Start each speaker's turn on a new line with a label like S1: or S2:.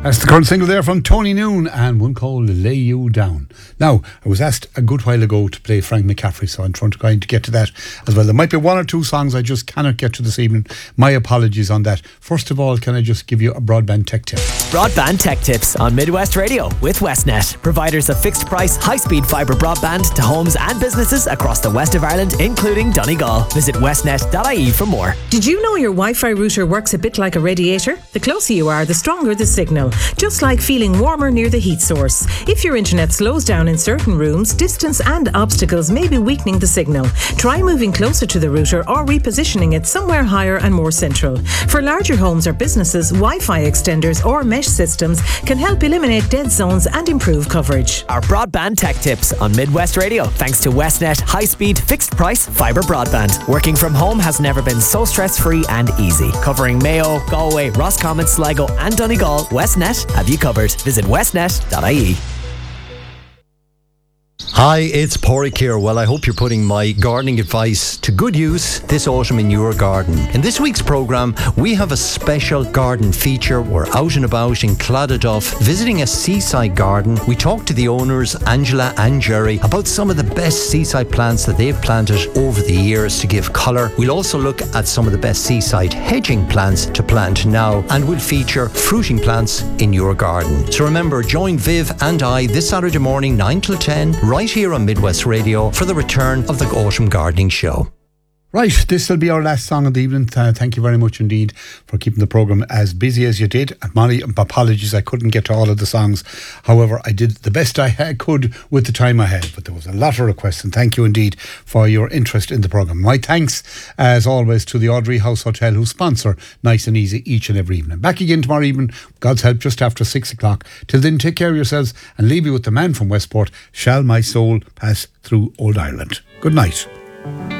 S1: That's the current single there from Tony Noon and one called Lay You Down. Now, I was asked a good while ago to play Frank McCaffrey, so I'm trying to get to that as well. There might be one or two songs I just cannot get to this evening. My apologies on that. First of all, can I just give you a broadband tech tip?
S2: Broadband tech tips on Midwest Radio with Westnet, providers of fixed price, high-speed fibre broadband to homes and businesses across the west of Ireland, including Donegal. Visit westnet.ie for more.
S3: Did you know your Wi-Fi router works a bit like a radiator? The closer you are, the stronger the signal. Just like feeling warmer near the heat source. If your internet slows down in certain rooms, distance and obstacles may be weakening the signal. Try moving closer to the router or repositioning it somewhere higher and more central. For larger homes or businesses, Wi-Fi extenders or mesh systems can help eliminate dead zones and improve coverage.
S2: Our broadband tech tips on Midwest Radio, thanks to Westnet high-speed, fixed-price fibre broadband. Working from home has never been so stress-free and easy. Covering Mayo, Galway, Roscommon, Sligo and Donegal, Westnet have you covered. Visit westnet.ie.
S4: Hi, it's Porrick here. Well, I hope you're putting my gardening advice to good use this autumn in your garden. In this week's programme, we have a special garden feature. We're out and about in Clonadduff, visiting a seaside garden. We talk to the owners, Angela and Jerry, about some of the best seaside plants that they've planted over the years to give colour. We'll also look at some of the best seaside hedging plants to plant now, and we'll feature fruiting plants in your garden. So remember, join Viv and I this Saturday morning, 9 till 10, right here on Midwest Radio for the return of the Autumn Gardening Show.
S1: Right, this will be our last song of the evening. Thank you very much indeed for keeping the programme as busy as you did. My apologies, I couldn't get to all of the songs. However, I did the best I could with the time I had, but there was a lot of requests, and thank you indeed for your interest in the programme. My thanks, as always, to the Audrey House Hotel, who sponsor Nice and Easy each and every evening. Back again tomorrow evening, God's help, just after 6 o'clock. Till then, take care of yourselves and leave you with the man from Westport, Shall My Soul Pass Through Old Ireland. Good night.